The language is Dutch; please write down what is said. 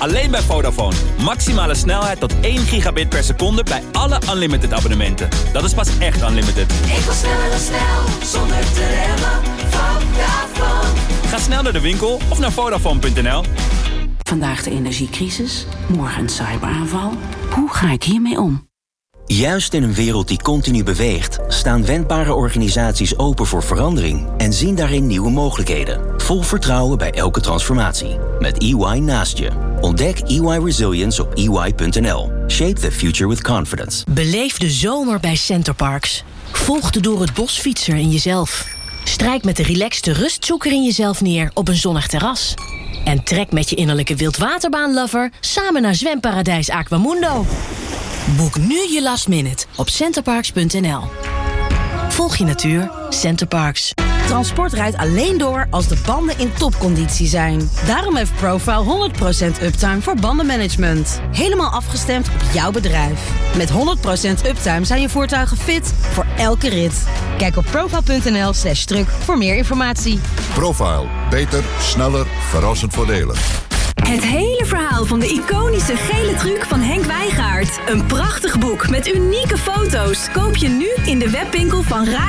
Alleen bij Vodafone. Maximale snelheid tot 1 gigabit per seconde bij alle unlimited abonnementen. Dat is pas echt unlimited. Ik wil sneller dan snel, zonder te remmen. Vodafone. Ga snel naar de winkel of naar Vodafone.nl. Vandaag de energiecrisis, morgen een cyberaanval. Hoe ga ik hiermee om? Juist in een wereld die continu beweegt, staan wendbare organisaties open voor verandering en zien daarin nieuwe mogelijkheden. Vol vertrouwen bij elke transformatie. Met EY naast je. Ontdek EY Resilience op EY.nl. Shape the future with confidence. Beleef de zomer bij Centerparks. Volg de door het bos fietser in jezelf. Strijk met de relaxte rustzoeker in jezelf neer op een zonnig terras. En trek met je innerlijke wildwaterbaanlover samen naar zwemparadijs Aquamundo. Boek nu je last minute op centerparks.nl. Volg je natuur, Centerparks. Transport rijdt alleen door als de banden in topconditie zijn. Daarom heeft Profile 100% uptime voor bandenmanagement. Helemaal afgestemd op jouw bedrijf. Met 100% uptime zijn je voertuigen fit voor elke rit. Kijk op profile.nl/truck voor meer informatie. Profile. Beter, sneller, verrassend voordelig. Het hele verhaal van de iconische gele truck van Henk Wijngaard. Een prachtig boek met unieke foto's. Koop je nu in de webwinkel van Radio